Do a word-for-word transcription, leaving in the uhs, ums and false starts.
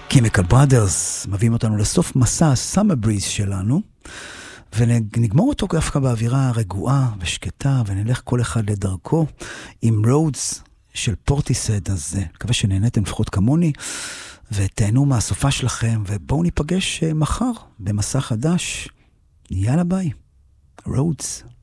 קימיקל בראדרס מביאים אותנו לסוף מסע הסאמר בריז שלנו, ונגמור אותו דווקא באווירה רגועה ושקטה, ונלך כל אחד לדרכו עם רודס של פורטיסד. אז מקווה שנהנתם לפחות כמוני, ותהנו מהסופה שלכם, ובואו ניפגש מחר במסע חדש. יאללה ביי, רודס.